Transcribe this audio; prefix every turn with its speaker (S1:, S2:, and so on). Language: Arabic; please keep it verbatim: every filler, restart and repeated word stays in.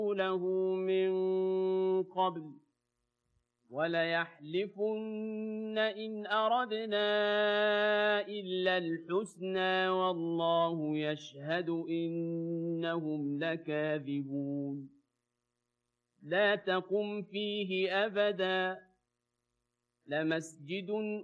S1: له من قبل وَلَيَحْلِفُنَّ إِنْ أَرَدْنَا إِلَّا الْحُسْنَىٰ وَاللَّهُ يَشْهَدُ إِنَّهُمْ لَكَاذِبُونَ لَا تَقُمْ فِيهِ أَبَدًا ۚ لَمَسْجِدٌ